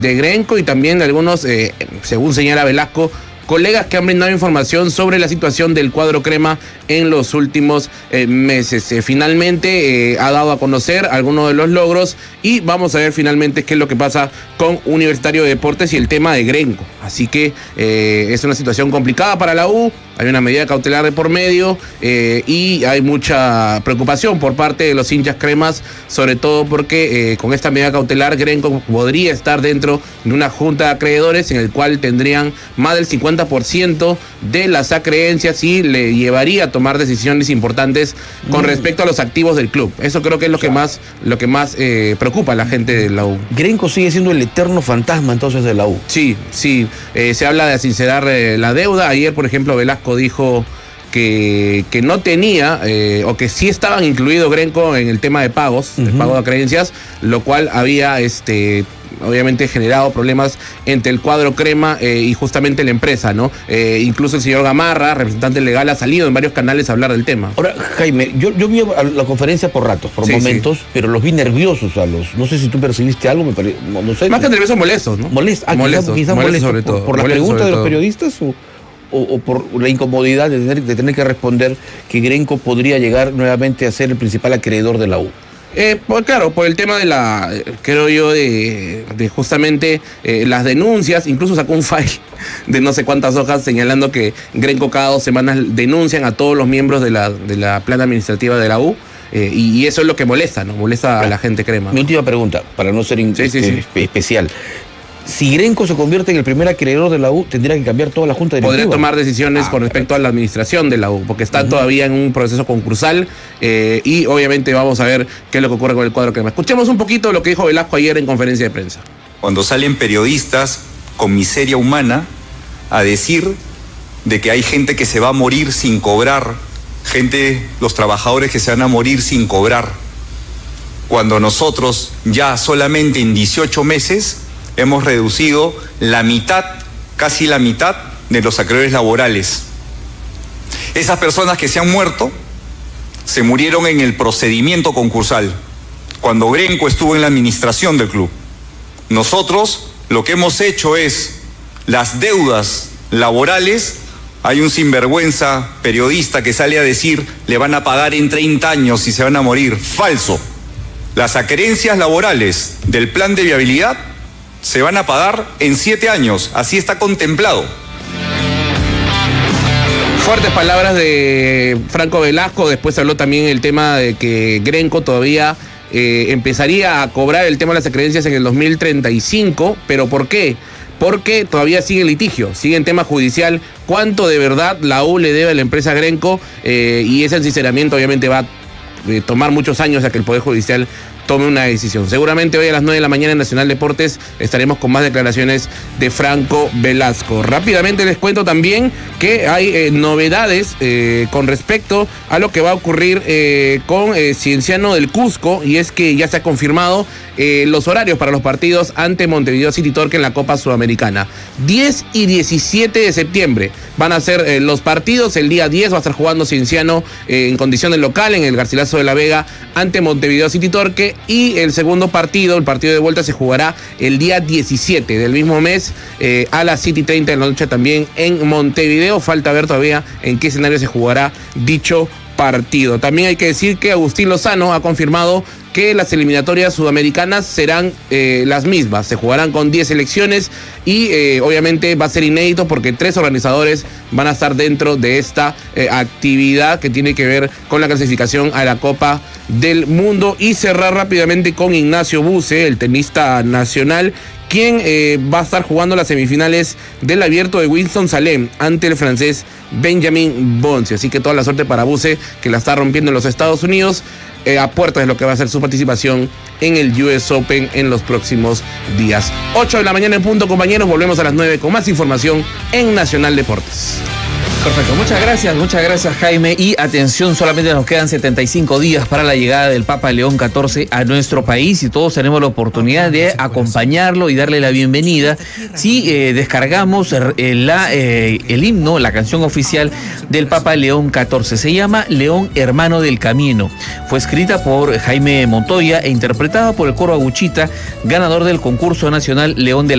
de Grenco y también de algunos, según señala Velasco, colegas que han brindado información sobre la situación del cuadro crema en los últimos meses. Finalmente ha dado a conocer algunos de los logros y vamos a ver finalmente qué es lo que pasa con Universitario de Deportes y el tema de Grenco. Así que es una situación complicada para la U, hay una medida cautelar de por medio y hay mucha preocupación por parte de los hinchas cremas, sobre todo porque con esta medida cautelar Grenco podría estar dentro de una junta de acreedores en el cual tendrían más del 50% de las acreencias y le llevaría a tomar decisiones importantes con respecto a los activos del club. Eso creo que es lo que más preocupa a la gente de la U. Grenco sigue siendo el eterno fantasma entonces de la U. Sí, se habla de sincerar la deuda. Ayer, por ejemplo, Velasco dijo que no tenía o que sí estaban incluidos Grenco en el tema de pagos, el pago de acreencias, lo cual había obviamente generado problemas entre el cuadro crema y justamente la empresa, ¿no? Incluso el señor Gamarra, representante legal, ha salido en varios canales a hablar del tema. Ahora, Jaime, yo vi a la conferencia por ratos, por momentos, pero los vi nerviosos a los... No sé si tú percibiste algo, no sé. Más que nerviosos, molestos, ¿no? Molestos, quizás sobre todo. ¿Por la pregunta de los periodistas o por la incomodidad de tener que responder que Grenco podría llegar nuevamente a ser el principal acreedor de la U? Pues claro, por el tema de creo yo, de justamente las denuncias. Incluso sacó un file de no sé cuántas hojas señalando que Grenco cada 2 semanas denuncian a todos los miembros de la plana administrativa de la U. Y eso es lo que molesta, ¿no? Molesta a la gente crema. Mi última pregunta, para no ser especial. Si Grenco se convierte en el primer acreedor de la U, tendría que cambiar toda la junta directiva. Podría tomar decisiones con respecto a la administración de la U, porque está todavía en un proceso concursal y obviamente vamos a ver qué es lo que ocurre con el cuadro crema. Escuchemos un poquito lo que dijo Velasco ayer en conferencia de prensa. Cuando salen periodistas con miseria humana a decir de que hay gente que se va a morir sin cobrar, los trabajadores que se van a morir sin cobrar, cuando nosotros ya solamente en 18 meses hemos reducido la mitad, casi la mitad, de los acreedores laborales. Esas personas que se han muerto, se murieron en el procedimiento concursal, cuando Grenco estuvo en la administración del club. Nosotros lo que hemos hecho es, las deudas laborales, hay un sinvergüenza periodista que sale a decir, le van a pagar en 30 años y se van a morir. Falso. Las acreencias laborales del plan de viabilidad se van a pagar en 7 años, así está contemplado. Fuertes palabras de Franco Velasco. Después habló también el tema de que Grenco todavía empezaría a cobrar el tema de las acreencias en el 2035. ¿Pero por qué? Porque todavía sigue el litigio, sigue en tema judicial. ¿Cuánto de verdad la U le debe a la empresa Grenco? Y ese sinceramiento obviamente va a tomar muchos años a que el Poder Judicial tome una decisión. Seguramente hoy a las 9 de la mañana en Nacional Deportes estaremos con más declaraciones de Franco Velasco. Rápidamente les cuento también que hay novedades con respecto a lo que va a ocurrir con Cienciano del Cusco, y es que ya se ha confirmado los horarios para los partidos ante Montevideo City Torque en la Copa Sudamericana. 10 y 17 de septiembre van a ser los partidos. El día 10 va a estar jugando Cienciano en condición de local en el Garcilaso de la Vega ante Montevideo City Torque, y el segundo partido, el partido de vuelta, se jugará el día 17 del mismo mes a las 7:30 de la noche también en Montevideo. Falta ver todavía en qué escenario se jugará dicho partido. También hay que decir que Agustín Lozano ha confirmado que las eliminatorias sudamericanas serán las mismas. Se jugarán con 10 selecciones y obviamente va a ser inédito porque 3 organizadores van a estar dentro de esta actividad que tiene que ver con la clasificación a la Copa del Mundo. Y cerrar rápidamente con Ignacio Buse, el tenista nacional, quien va a estar jugando las semifinales del Abierto de Winston-Salem ante el francés Benjamin Bonzi. Así que toda la suerte para Buse, que la está rompiendo en los Estados Unidos, a puertas de lo que va a ser su participación en el US Open en los próximos días. 8 de la mañana en punto, compañeros. Volvemos a las 9 con más información en Nacional Deportes. Perfecto, muchas gracias Jaime, y atención, solamente nos quedan 75 días para la llegada del Papa León XIV a nuestro país y todos tenemos la oportunidad de acompañarlo y darle la bienvenida si descargamos el himno, la canción oficial del Papa León XIV. Se llama León Hermano del Camino, fue escrita por Jaime Montoya e interpretada por el coro Aguchita, ganador del concurso nacional León de la